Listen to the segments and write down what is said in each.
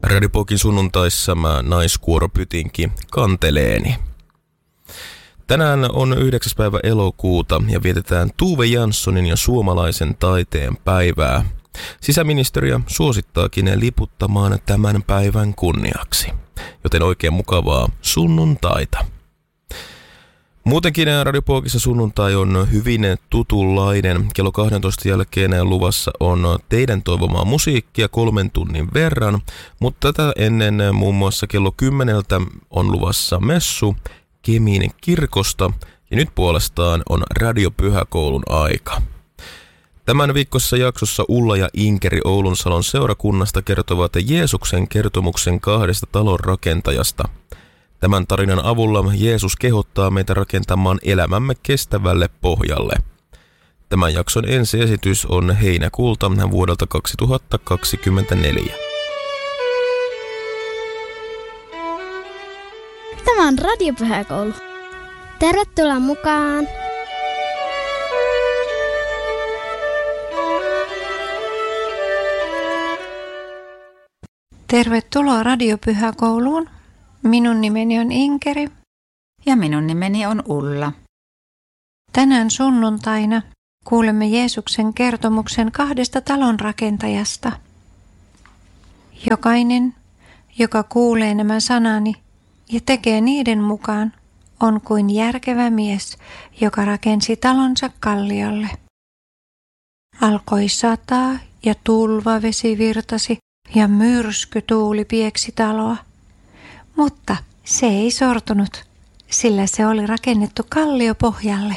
Radiopokin sunnuntaissa mä naiskuoropytinki kanteleeni. Tänään on 9. päivä elokuuta ja vietetään Tove Janssonin ja suomalaisen taiteen päivää. Sisäministeriö suosittaakin liputtamaan tämän päivän kunniaksi, joten oikein mukavaa sunnuntaita. Muutenkin Radiopoikissa sunnuntai on hyvin tutunlainen. Kello 12 jälkeen luvassa on teidän toivomaa musiikkia 3 tunnin verran, mutta tätä ennen muun muassa kello 10 on luvassa messu Kemiin kirkosta ja nyt puolestaan on radiopyhäkoulun aika. Tämän viikkoisessa jaksossa Ulla ja Inkeri Oulunsalon seurakunnasta kertovat Jeesuksen kertomuksen 2 talonrakentajasta. Tämän tarinan avulla Jeesus kehottaa meitä rakentamaan elämämme kestävälle pohjalle. Tämän jakson ensiesitys on heinäkuulta vuodelta 2024. Tämä on Radiopyhäkoulu. Tervetuloa mukaan! Tervetuloa Radiopyhäkouluun. Minun nimeni on Inkeri. Ja minun nimeni on Ulla. Tänään sunnuntaina kuulemme Jeesuksen kertomuksen 2 talonrakentajasta. Jokainen, joka kuulee nämä sanani ja tekee niiden mukaan, on kuin järkevä mies, joka rakensi talonsa kalliolle. Alkoi sataa ja tulvavesi virtasi ja myrskytuuli pieksi taloa. Mutta se ei sortunut, sillä se oli rakennettu kalliopohjalle.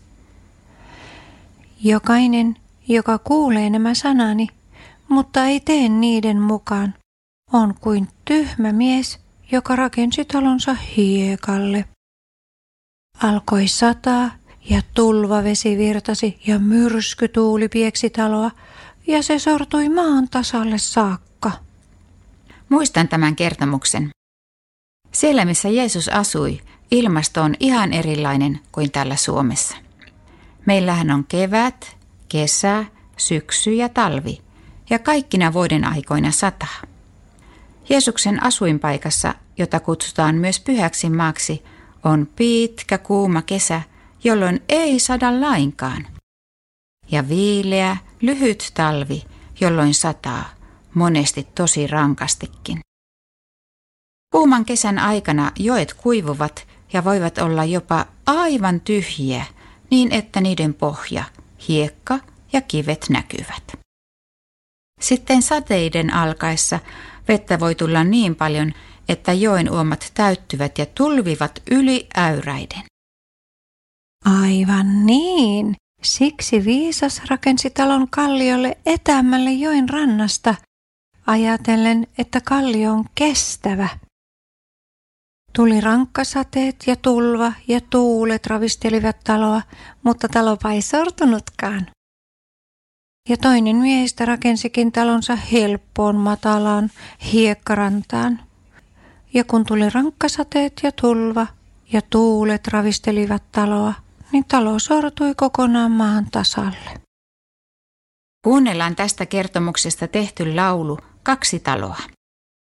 Jokainen, joka kuulee nämä sanani, mutta ei tee niiden mukaan, on kuin tyhmä mies, joka rakensi talonsa hiekalle. Alkoi sataa ja tulvavesi virtasi ja myrskytuuli pieksi taloa ja se sortui maan tasalle saakka. Muistan tämän kertomuksen. Siellä, missä Jeesus asui, ilmasto on ihan erilainen kuin täällä Suomessa. Meillähän on kevät, kesä, syksy ja talvi, ja kaikkina vuoden aikoina sataa. Jeesuksen asuinpaikassa, jota kutsutaan myös Pyhäksi maaksi, on pitkä kuuma kesä, jolloin ei sada lainkaan. Ja viileä, lyhyt talvi, jolloin sataa, monesti tosi rankastikin. Kuuman kesän aikana joet kuivuvat ja voivat olla jopa aivan tyhjiä, niin että niiden pohja, hiekka ja kivet näkyvät. Sitten sateiden alkaessa vettä voi tulla niin paljon, että joen uomat täyttyvät ja tulvivat yli äyräiden. Aivan niin. Siksi viisas rakensi talon kalliolle etäämmälle joen rannasta, ajatellen, että kallio on kestävä. Tuli rankkasateet ja tulva ja tuulet ravistelivat taloa, mutta talopa ei sortunutkaan. Ja toinen miehistä rakensikin talonsa helppoon matalaan hiekkarantaan. Ja kun tuli rankkasateet ja tulva ja tuulet ravistelivat taloa, niin talo sortui kokonaan maan tasalle. Kuunnellaan tästä kertomuksesta tehty laulu 2 taloa.